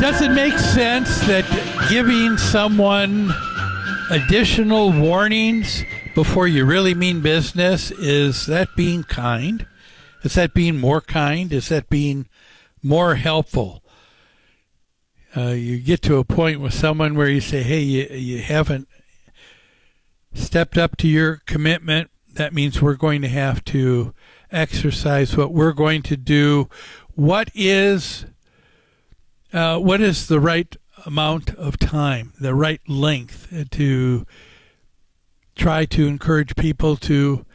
Does it make sense that giving someone additional warnings before you really mean business, is that being kind? Is that being more kind? Is that being more helpful? You get to a point with someone where you say, hey, you haven't stepped up to your commitment. That means we're going to have to exercise what we're going to do. What is the right amount of time, the right length to try to encourage people to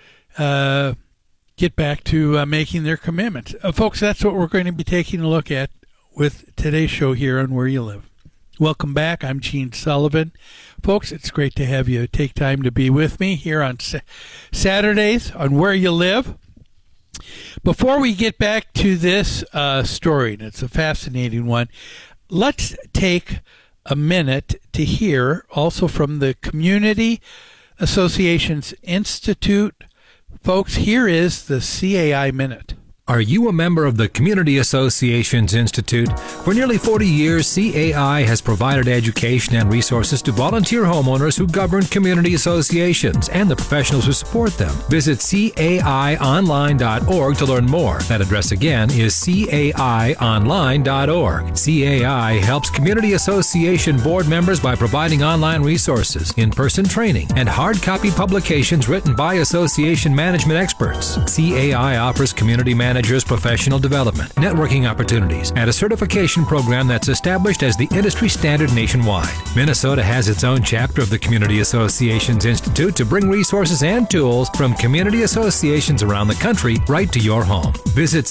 get back to making their commitments? Folks, that's what we're going to be taking a look at with today's show here on Where You Live. Welcome back. I'm Gene Sullivan. Folks, it's great to have you take time to be with me here on Saturdays on Where You Live. Before we get back to this story, and it's a fascinating one, let's take a minute to hear also from the Community Associations Institute. Folks, here is the CAI Minute. Are you a member of the Community Associations Institute? For nearly 40 years, CAI has provided education and resources to volunteer homeowners who govern community associations and the professionals who support them. Visit caionline.org to learn more. That address again is caionline.org. CAI helps community association board members by providing online resources, in-person training, and hard copy publications written by association management experts. CAI offers community management professional development, networking opportunities, and a certification program that's established as the industry standard nationwide. Minnesota has its own chapter of the Community Associations Institute to bring resources and tools from community associations around the country right to your home. Visit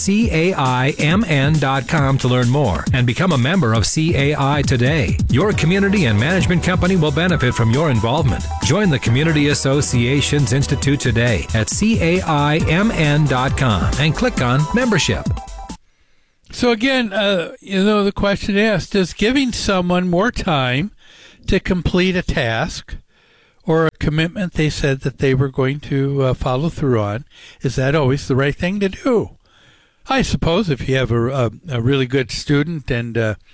CAIMN.com to learn more and become a member of CAI today. Your community and management company will benefit from your involvement. Join the Community Associations Institute today at CAIMN.com and click on membership. So again, the question asked, does giving someone more time to complete a task or a commitment they said that they were going to follow through on, is that always the right thing to do? I suppose if you have a really good student and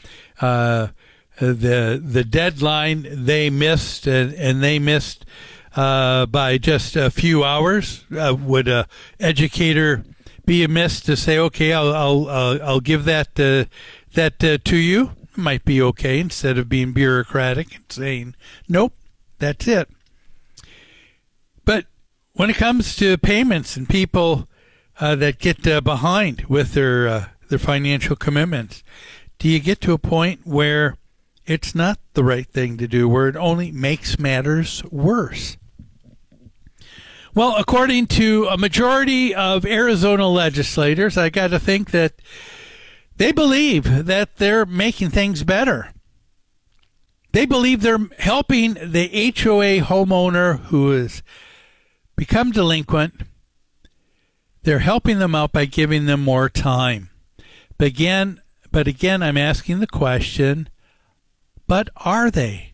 the deadline they missed and they missed by just a few hours, would an educator be amiss to say, okay, I'll give that to you? Might be okay, instead of being bureaucratic and saying, nope, that's it. But when it comes to payments and people that get behind with their financial commitments, do you get to a point where it's not the right thing to do, where it only makes matters worse? Well, according to a majority of Arizona legislators, I got to think that they believe that they're making things better. They believe they're helping the HOA homeowner who has become delinquent. They're helping them out by giving them more time. But again, I'm asking the question, but are they?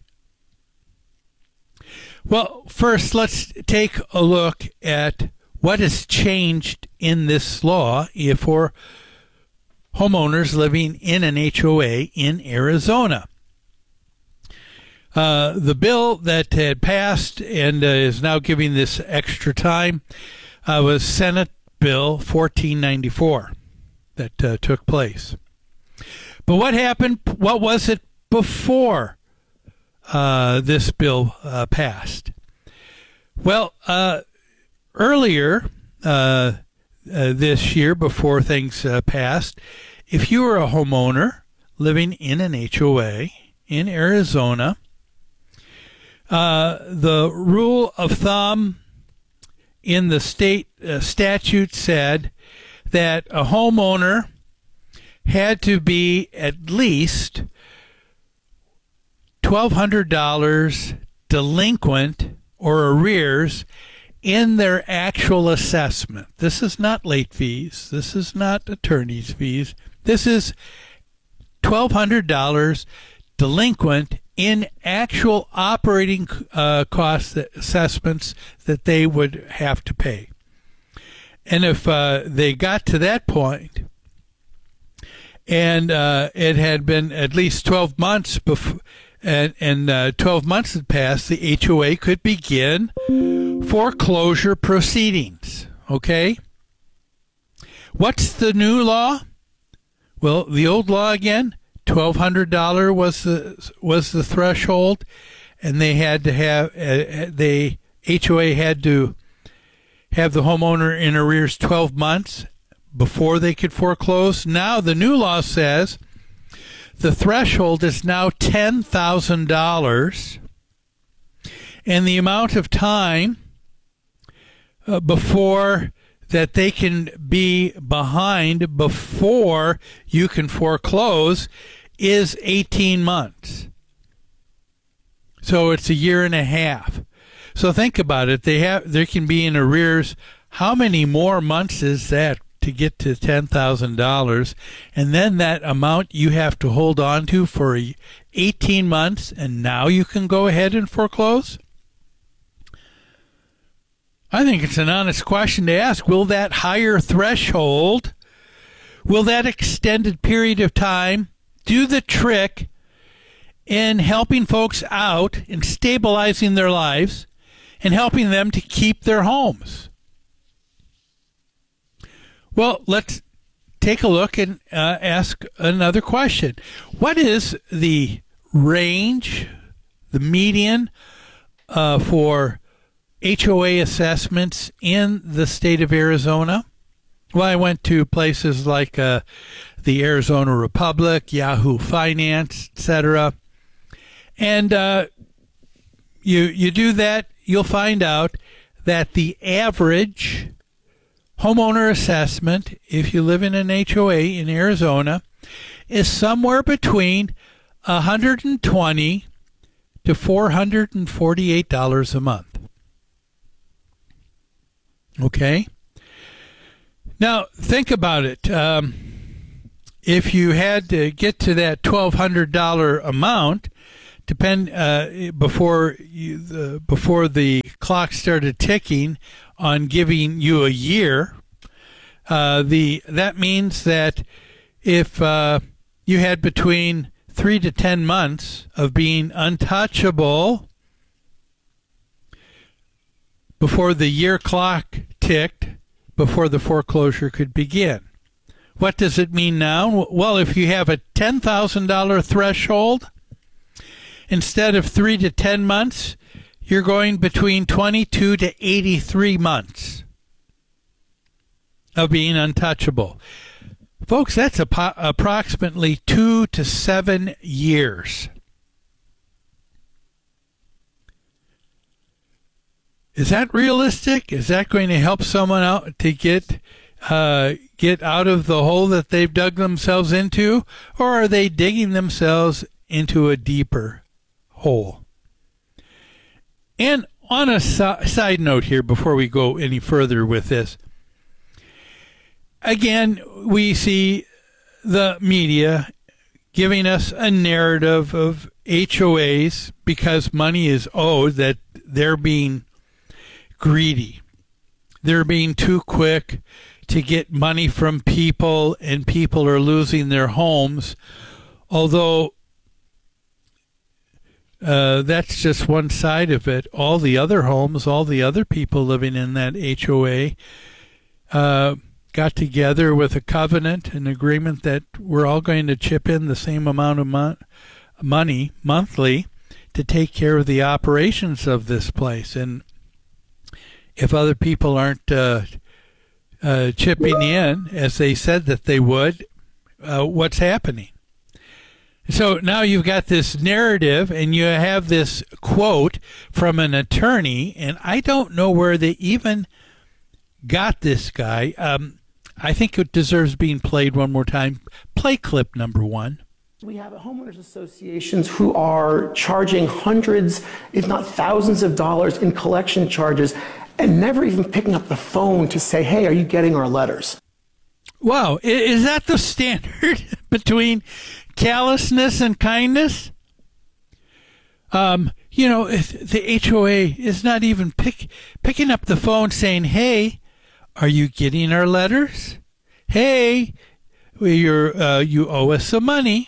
Well, first, let's take a look at what has changed in this law for homeowners living in an HOA in Arizona. The bill that had passed and is now giving this extra time was Senate Bill 1494 that took place. But what happened? What was it before this bill passed? Well, earlier this year, before things passed, if you were a homeowner living in an HOA in Arizona, the rule of thumb in the state statute said that a homeowner had to be at least $1,200 delinquent or arrears in their actual assessment. This is not late fees. This is not attorney's fees. This is $1,200 delinquent in actual operating cost assessments that they would have to pay. And if they got to that point and it had been at least 12 months before, and 12 months had passed, the HOA could begin foreclosure proceedings. Okay? What's the new law? Well, the old law again, $1,200 was the threshold, and they had to have the HOA had to have the homeowner in arrears 12 months before they could foreclose. Now the new law says the threshold is now $10,000, and the amount of time before that they can be behind before you can foreclose is 18 months. So it's a year and a half. So think about it. They can be in arrears. How many more months is that to get to $10,000? And then that amount you have to hold on to for 18 months, and now you can go ahead and foreclose? I think it's an honest question to ask. Will that higher threshold, will that extended period of time do the trick in helping folks out and stabilizing their lives and helping them to keep their homes? Well, let's take a look and ask another question. What is the range, the median for HOA assessments in the state of Arizona? Well, I went to places like the Arizona Republic, Yahoo Finance, etc. And you do that, you'll find out that the average homeowner assessment, if you live in an HOA in Arizona, is somewhere between $120 to $448 a month. Okay? Now, think about it. If you had to get to that $1,200 amount, before the clock started ticking on giving you a year, that means that if you had between 3 to 10 months of being untouchable before the year clock ticked, before the foreclosure could begin. What does it mean now? Well, if you have a $10,000 threshold, instead of 3 to 10 months, you're going between 22 to 83 months of being untouchable. Folks, that's approximately 2 to 7 years. Is that realistic? Is that going to help someone out to get out of the hole that they've dug themselves into? Or are they digging themselves into a deeper hole? And on a side note here, before we go any further with this, again, we see the media giving us a narrative of HOAs because money is owed, that they're being greedy. They're being too quick to get money from people, and people are losing their homes. Although that's just one side of it. All the other homes, all the other people living in that HOA got together with a covenant, an agreement that we're all going to chip in the same amount of money monthly to take care of the operations of this place. And if other people aren't chipping in as they said that they would, what's happening? So now you've got this narrative, and you have this quote from an attorney, and I don't know where they even got this guy. I think it deserves being played one more time. Play clip number 1. We have homeowners associations who are charging hundreds, if not thousands of dollars in collection charges and never even picking up the phone to say, hey, are you getting our letters? Wow. Is that the standard between callousness and kindness? The HOA is not even picking up the phone saying, hey, are you getting our letters? Hey, you owe us some money.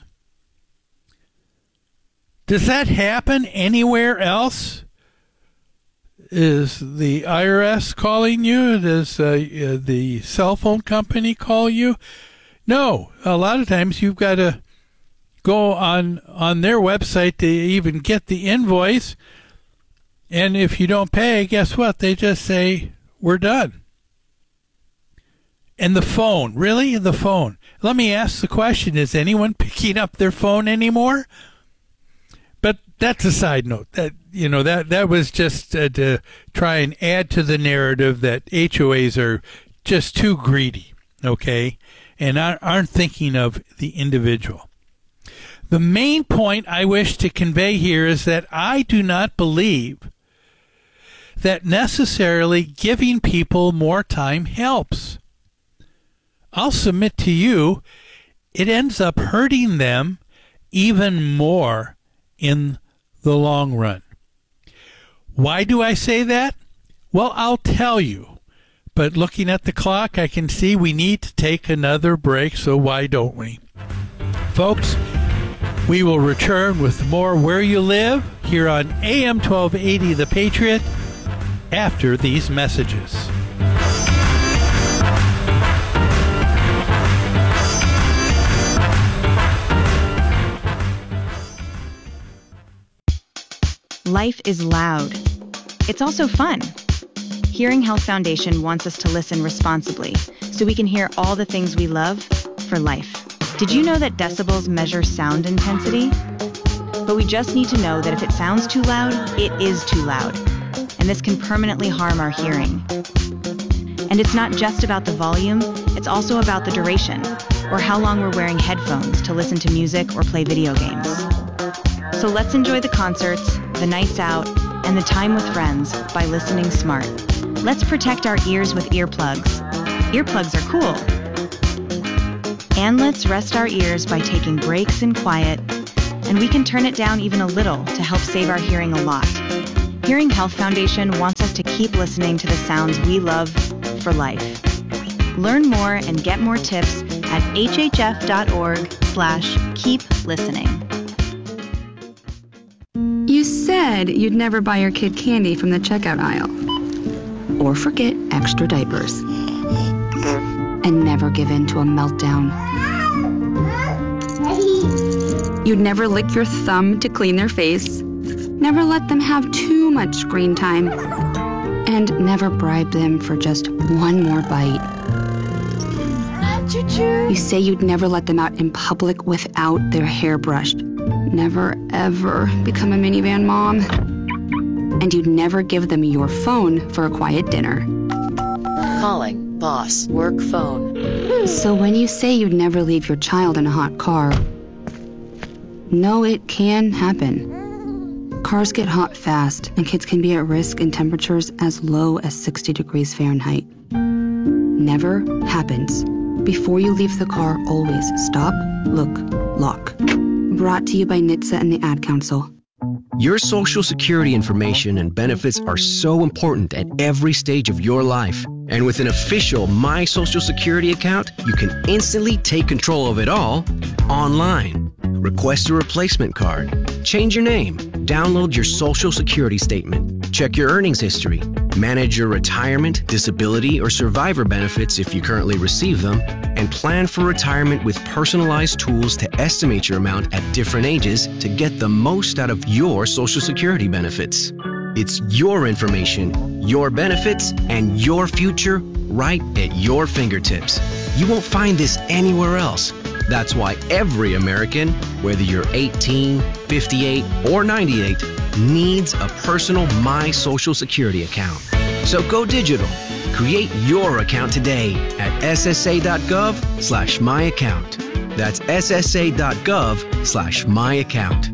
Does that happen anywhere else? Is the IRS calling you? Does the cell phone company call you? No. A lot of times you've got to go on their website to even get the invoice. And if you don't pay, guess what? They just say, we're done. And the phone, really? The phone. Let me ask the question, is anyone picking up their phone anymore? But that's a side note. That was just to try and add to the narrative that HOAs are just too greedy, okay, and aren't thinking of the individual. The main point I wish to convey here is that I do not believe that necessarily giving people more time helps. I'll submit to you, it ends up hurting them even more in the long run. Why do I say that? Well, I'll tell you. But looking at the clock, I can see we need to take another break, so why don't we? Folks, we will return with more Where You Live here on AM 1280 The Patriot after these messages. Life is loud. It's also fun. Hearing Health Foundation wants us to listen responsibly so we can hear all the things we love for life. Did you know that decibels measure sound intensity? But we just need to know that if it sounds too loud, it is too loud. And this can permanently harm our hearing. And it's not just about the volume, it's also about the duration, or how long we're wearing headphones to listen to music or play video games. So let's enjoy the concerts, the nights out, and the time with friends by listening smart. Let's protect our ears with earplugs. Earplugs are cool. And let's rest our ears by taking breaks in quiet, and we can turn it down even a little to help save our hearing a lot. Hearing Health Foundation wants us to keep listening to the sounds we love for life. Learn more and get more tips at hhf.org/keep-listening. You said you'd never buy your kid candy from the checkout aisle. Or forget extra diapers. And never give in to a meltdown. You'd never lick your thumb to clean their face. Never let them have too much screen time. And never bribe them for just one more bite. You say you'd never let them out in public without their hair brushed. Never, ever become a minivan mom. And you'd never give them your phone for a quiet dinner. Calling boss work phone. So when you say you'd never leave your child in a hot car, no, it can happen. Cars get hot fast, and kids can be at risk in temperatures as low as 60 degrees Fahrenheit. Never happens. Before you leave the car, always stop, look, lock. Brought to you by NHTSA and the Ad Council. Your Social Security information and benefits are so important at every stage of your life. And with an official My Social Security account, you can instantly take control of it all online. Request a replacement card, change your name, download your Social Security statement, check your earnings history, manage your retirement, disability, or survivor benefits if you currently receive them, and plan for retirement with personalized tools to estimate your amount at different ages to get the most out of your Social Security benefits. It's your information, your benefits, and your future right at your fingertips. You won't find this anywhere else. That's why every American, whether you're 18, 58, or 98, needs a personal My Social Security account. So go digital. Create your account today at ssa.gov/myaccount. That's ssa.gov/myaccount.